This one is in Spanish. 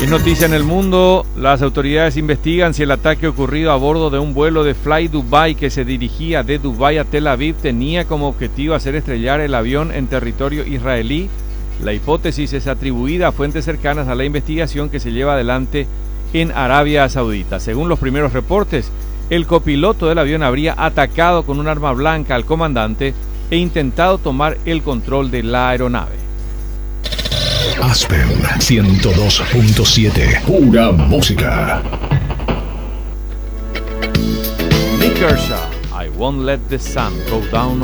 noticia en el mundo. Las autoridades investigan si el ataque ocurrido a bordo de un vuelo de Fly Dubai que se dirigía de Dubái a Tel Aviv tenía como objetivo hacer estrellar el avión en territorio israelí. La hipótesis es atribuida a fuentes cercanas a la investigación que se lleva adelante en Arabia Saudita. Según los primeros reportes, el copiloto del avión habría atacado con un arma blanca al comandante e intentado tomar el control de la aeronave. Aspen 102.7, pura música. Nick Kershaw, I won't let the sun go down.